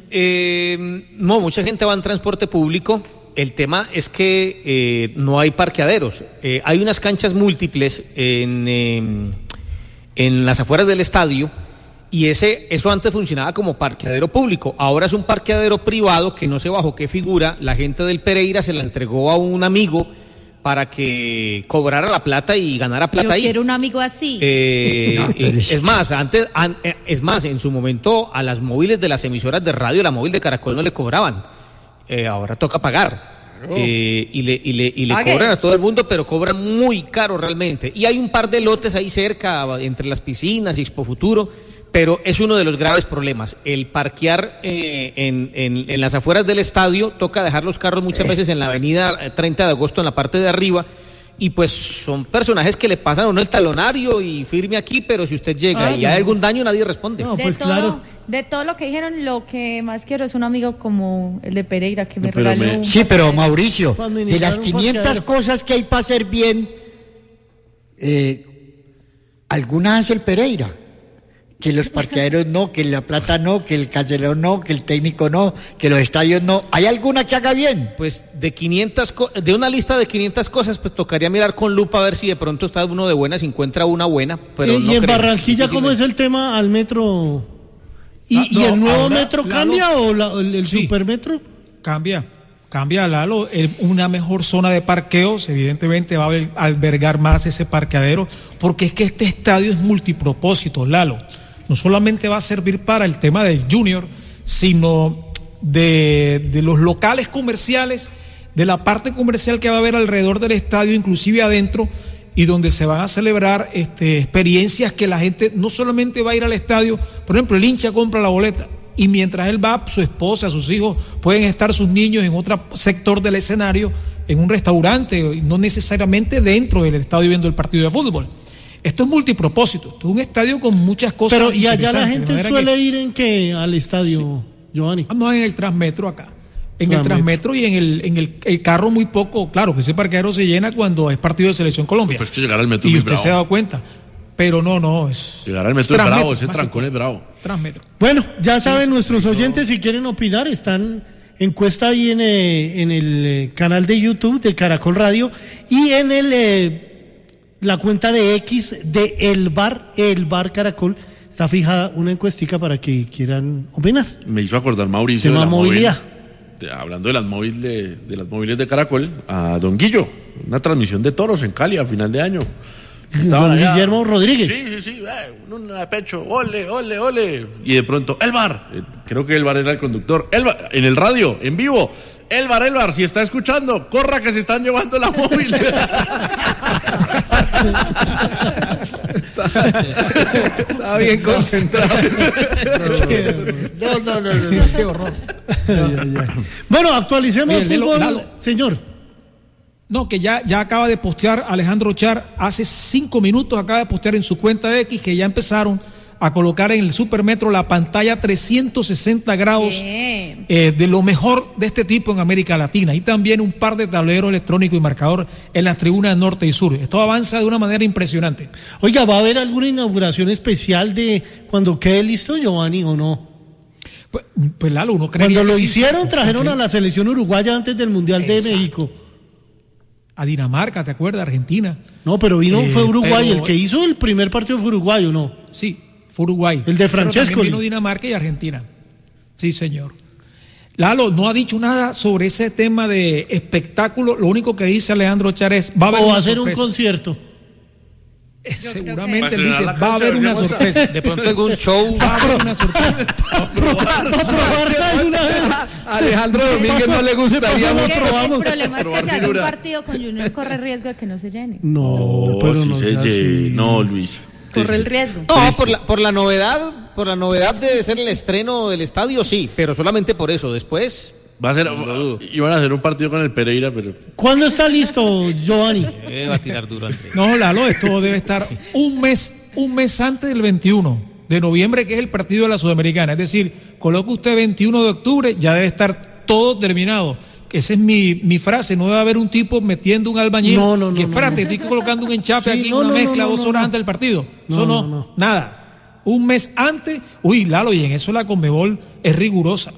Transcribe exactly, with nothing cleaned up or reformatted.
Eh, no, mucha gente va en transporte público. El tema es que eh, no hay parqueaderos. Eh, hay unas canchas múltiples en, eh, en las afueras del estadio y ese eso antes funcionaba como parqueadero público. Ahora es un parqueadero privado que no sé bajo qué figura. La gente del Pereira se la entregó a un amigo para que cobrara la plata y ganara plata. Yo ahí. quiero un amigo así. Eh, no, eh, es más, antes, an, eh, es más, en su momento a las móviles de las emisoras de radio, la móvil de Caracol no le cobraban. Eh, ahora toca pagar. Claro. Eh, y le, y le, y le cobran a todo el mundo, pero cobran muy caro realmente. Y hay un par de lotes ahí cerca, entre las piscinas y Expo Futuro, pero es uno de los graves problemas. El parquear eh, en, en, en las afueras del estadio, toca dejar los carros muchas veces en la avenida treinta de agosto, en la parte de arriba, y pues son personajes que le pasan a uno el talonario y firme aquí, pero si usted llega Ay, y no. hay algún daño, nadie responde. No, pues de todo, claro. De todo lo que dijeron, lo que más quiero es un amigo como el de Pereira, que me regaló me... un Sí, pero Mauricio, de las quinientas cosas que hay para hacer bien, eh, algunas hace el Pereira. Que los parqueaderos no, que la plata no, que el cancelero no, que el técnico no, que los estadios no. ¿Hay alguna que haga bien? Pues de quinientas, de una lista de quinientas cosas, pues tocaría mirar con lupa a ver si de pronto está uno de buenas, encuentra una buena. Pero ¿Y, no y en creo. Barranquilla cómo es el tema al metro? ¿Y, ah, no, ¿y el nuevo ahora, metro cambia Lalo, o la, el, el sí, supermetro? Cambia, cambia, Lalo. El, una mejor zona de parqueos, evidentemente va a albergar más ese parqueadero, porque es que este estadio es multipropósito, Lalo. No solamente va a servir para el tema del Junior, sino de, de los locales comerciales, de la parte comercial que va a haber alrededor del estadio, inclusive adentro, y donde se van a celebrar este, experiencias que la gente no solamente va a ir al estadio. Por ejemplo, el hincha compra la boleta y mientras él va, su esposa, sus hijos, pueden estar sus niños en otro sector del escenario, en un restaurante, no necesariamente dentro del estadio viendo el partido de fútbol. Esto es multipropósito, esto es un estadio con muchas cosas. Pero y allá la gente suele que... ir en qué al estadio, sí. Giovanni. No, en el Transmetro acá. En Transmetro. el Transmetro y en el en el, el carro muy poco, claro, que ese parqueadero se llena cuando es partido de Selección Colombia. Pues que llegar al metro y es usted bravo. se ha dado cuenta. Pero no, no, es... Llegar al metro es, es bravo, ese trancón es bravo. Transmetro. Bueno, ya saben sí, nuestros oyentes, si quieren opinar, están encuesta ahí en, eh, en el eh, canal de YouTube de Caracol Radio y en el... Eh, la cuenta de X de El Bar, El Bar Caracol, está fijada una encuestica para que quieran opinar. Me hizo acordar Mauricio de la movilidad. Móvil, de, hablando de las móviles de, de las móviles de Caracol, a Don Guillo, una transmisión de toros en Cali a final de año. Don allá. Guillermo Rodríguez. Sí, sí, sí, eh, un pecho, ole, ole, ole. Y de pronto, El Bar, eh, creo que El Bar era el conductor, El Bar, en el radio, en vivo. Elbar, Elbar, si está escuchando, corra que se están llevando la móvil. Estaba bien concentrado. No, no, no, no, no. Qué horror. Bueno, actualicemos el fútbol, Lalo. Señor. No, que ya, ya acaba de postear Alejandro Char, hace cinco minutos acaba de postear en su cuenta de X que ya empezaron a colocar en el Supermetro la pantalla trescientos sesenta grados eh, de lo mejor de este tipo en América Latina y también un par de tableros electrónicos y marcador en las tribunas norte y sur. Esto avanza de una manera impresionante. Oiga, ¿va a haber alguna inauguración especial de cuando quede listo, Giovanni, o no? Pues, pues Lalo, uno creería Cuando lo sí, hicieron, sí, trajeron okay. a la selección uruguaya antes del Mundial Exacto. de México. A Dinamarca, ¿te acuerdas? Argentina. No, pero vino, eh, fue Uruguay, pero... el que hizo el primer partido fue uruguayo, ¿no? Sí. Uruguay. El de Francesco. Pero vino Dinamarca y Argentina. Sí, señor. Lalo no ha dicho nada sobre ese tema de espectáculo. Lo único que dice Alejandro Char es va a haber o una hacer sorpresa. un concierto. Eh, seguramente él dice va a haber una sorpresa. De pronto algún show. Va a haber una sorpresa. A Alejandro Domínguez no le gustaría mucho. El problema es que si hace un partido con Junior corre riesgo de que no se llene. No, no pero si no se llene. No, Luis. Corre el riesgo. No, por la, por la novedad, por la novedad de ser el estreno del estadio, sí, pero solamente por eso. Después va a ser, no, iban a hacer un partido con el Pereira, pero ¿cuándo está listo, Giovanni? Eh, va a tirar durante. No, Lalo, esto debe estar un mes, un mes antes del veintiuno de noviembre, que es el partido de la Sudamericana. Es decir, coloque usted veintiuno de octubre, ya debe estar todo terminado. Esa es mi, mi frase, no debe haber un tipo metiendo un albañil no, no, no, que espérate, no, no. estoy colocando un enchape sí, aquí, no, una no, mezcla no, no, dos no, horas no. antes del partido. No, Eso no, no, no, nada. Un mes antes, uy, Lalo, y en eso la Conmebol es rigurosa.